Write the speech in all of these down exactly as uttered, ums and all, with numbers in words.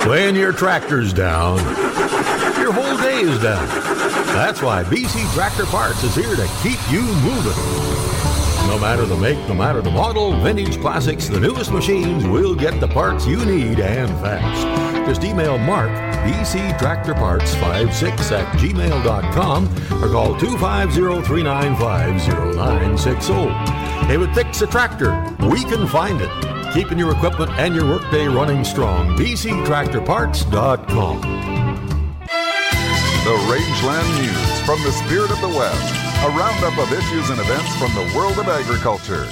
When your tractor's down, your whole day is down. That's why B C Tractor Parts is here to keep you moving. No matter the make, no matter the model, vintage, classics, the newest machines, we'll get the parts you need and fast. Just email Mark, B C Tractor Parts fifty-six at gmail dot com or call two five zero, three nine five, zero nine six zero. If it fixes a tractor, we can find it. Keeping your equipment and your workday running strong. B C Tractor Parts dot com. The Rangeland News from the Spirit of the West. A roundup of issues and events from the world of agriculture.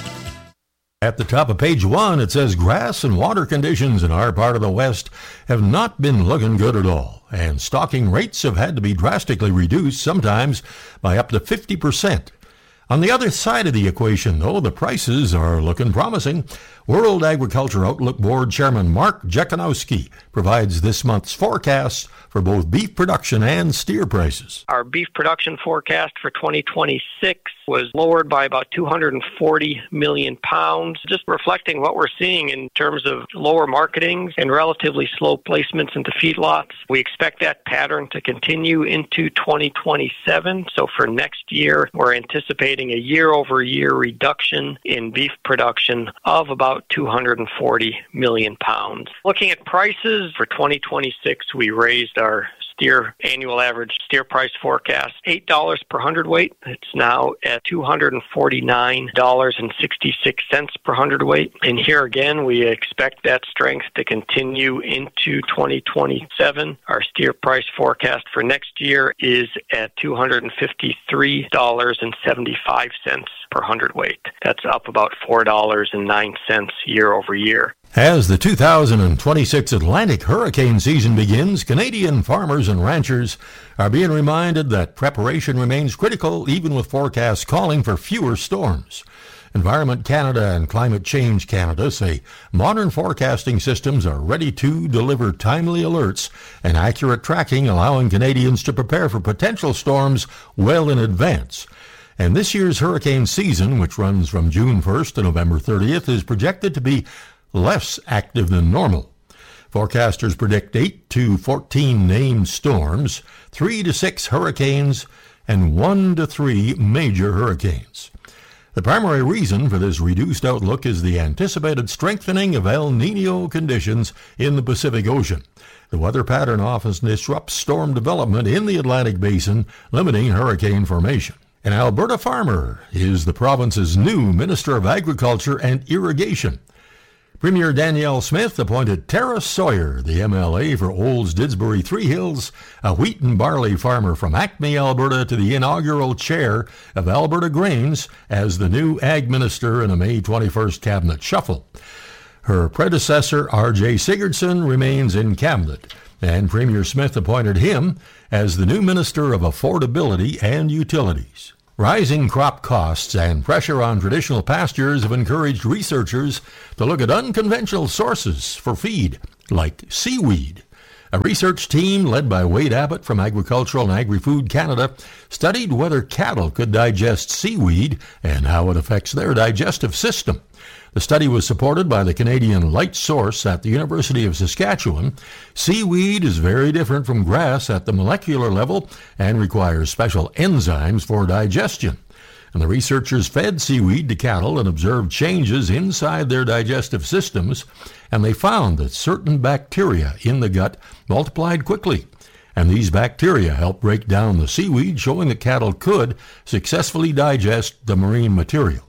At the top of page one, it says grass and water conditions in our part of the West have not been looking good at all, and stocking rates have had to be drastically reduced, sometimes by up to fifty percent. On the other side of the equation, though, the prices are looking promising. World Agriculture Outlook Board Chairman Mark Jekanowski provides this month's forecast for both beef production and steer prices. Our beef production forecast for twenty twenty-six was lowered by about two hundred forty million pounds, just reflecting what we're seeing in terms of lower marketings and relatively slow placements into feedlots. We expect that pattern to continue into twenty twenty-seven. So for next year, we're anticipating a year-over-year reduction in beef production of about two hundred forty million pounds. Looking at prices for twenty twenty-six, we raised our steer annual average steer price forecast eight dollars per hundredweight. It's now at two hundred forty-nine dollars and sixty-six cents per hundredweight. And here again, we expect that strength to continue into twenty twenty-seven. Our steer price forecast for next year is at two hundred fifty-three dollars and seventy-five cents per hundredweight. That's up about four dollars and nine cents year over year. As the two thousand twenty-six Atlantic hurricane season begins, Canadian farmers and ranchers are being reminded that preparation remains critical, even with forecasts calling for fewer storms. Environment Canada and Climate Change Canada say modern forecasting systems are ready to deliver timely alerts and accurate tracking, allowing Canadians to prepare for potential storms well in advance. And this year's hurricane season, which runs from June first to November thirtieth, is projected to be less active than normal. Forecasters predict eight to fourteen named storms, three to six hurricanes, and one to three major hurricanes. The primary reason for this reduced outlook is the anticipated strengthening of El Niño conditions in the Pacific Ocean. The weather pattern often disrupts storm development in the Atlantic Basin, limiting hurricane formation. An Alberta farmer is the province's new Minister of Agriculture and Irrigation. Premier Danielle Smith appointed Tara Sawyer, the M L A for Olds Didsbury Three Hills, a wheat and barley farmer from Acme, Alberta, to the inaugural chair of Alberta Grains as the new Ag Minister in a May twenty-first cabinet shuffle. Her predecessor, R J Sigurdsson, remains in cabinet, and Premier Smith appointed him as the new Minister of Affordability and Utilities. Rising crop costs and pressure on traditional pastures have encouraged researchers to look at unconventional sources for feed, like seaweed. A research team led by Wade Abbott from Agricultural and Agri-Food Canada studied whether cattle could digest seaweed and how it affects their digestive system. The study was supported by the Canadian Light Source at the University of Saskatchewan. Seaweed is very different from grass at the molecular level and requires special enzymes for digestion. And the researchers fed seaweed to cattle and observed changes inside their digestive systems, and they found that certain bacteria in the gut multiplied quickly. And these bacteria helped break down the seaweed, showing that cattle could successfully digest the marine material.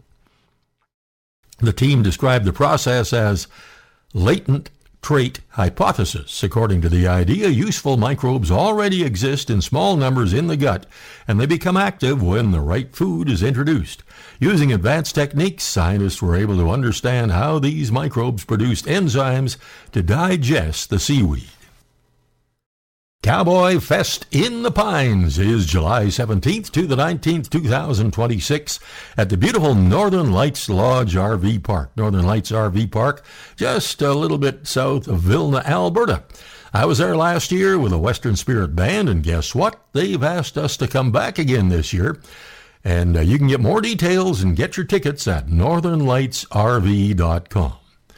The team described the process as latent trait hypothesis. According to the idea, useful microbes already exist in small numbers in the gut, and they become active when the right food is introduced. Using advanced techniques, scientists were able to understand how these microbes produced enzymes to digest the seaweed. Cowboy Fest in the Pines is July seventeenth to the nineteenth, two thousand twenty-six at the beautiful Northern Lights Lodge R V Park. Northern Lights R V Park, just a little bit south of Vilna, Alberta. I was there last year with a Western Spirit Band, and guess what? They've asked us to come back again this year. And uh, you can get more details and get your tickets at northern lights r v dot com.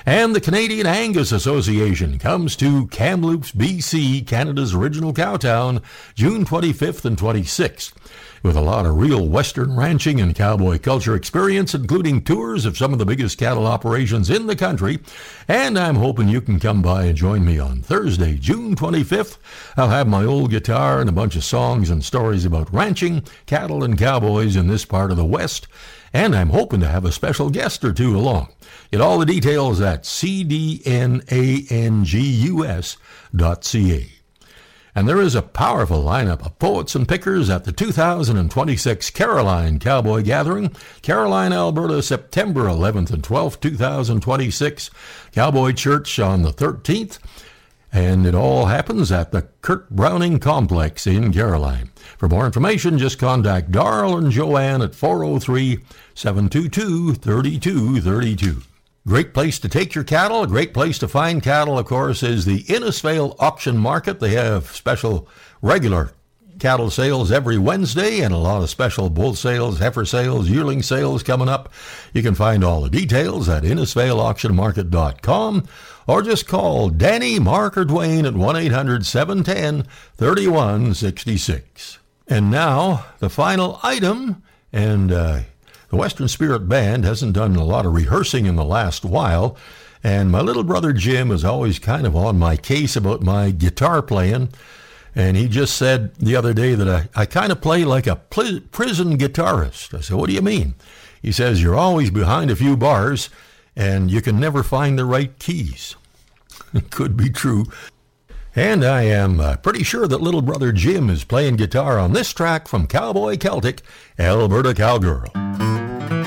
And the Canadian Angus Association comes to Kamloops, B C, Canada's original cowtown, June twenty-fifth and twenty-sixth. With a lot of real Western ranching and cowboy culture experience, including tours of some of the biggest cattle operations in the country. And I'm hoping you can come by and join me on Thursday, June twenty-fifth. I'll have my old guitar and a bunch of songs and stories about ranching, cattle, and cowboys in this part of the West. And I'm hoping to have a special guest or two along. Get all the details at c d n angus dot c a. And there is a powerful lineup of poets and pickers at the two thousand twenty-six Caroline Cowboy Gathering, Caroline, Alberta, September eleventh and twelfth, two thousand twenty-six. Cowboy Church on the thirteenth. And it all happens at the Kurt Browning Complex in Caroline. For more information, just contact Darl and Joanne at four oh three, seven two two, three two three two. Great place to take your cattle. A great place to find cattle, of course, is the Innisfail Auction Market. They have special regular cattle sales every Wednesday and a lot of special bull sales, heifer sales, yearling sales coming up. You can find all the details at innisfail auction market dot com or just call Danny, Mark, or Dwayne at one eight hundred, seven one zero, three one six six. And now, the final item, and uh, the Western Spirit Band hasn't done a lot of rehearsing in the last while, and my little brother Jim is always kind of on my case about my guitar playing, and he just said the other day that I, I kind of play like a pl- prison guitarist. I said, what do you mean? He says, you're always behind a few bars, and you can never find the right keys. It could be true. And I am uh, pretty sure that little brother Jim is playing guitar on this track from Cowboy Celtic, Alberta Cowgirl.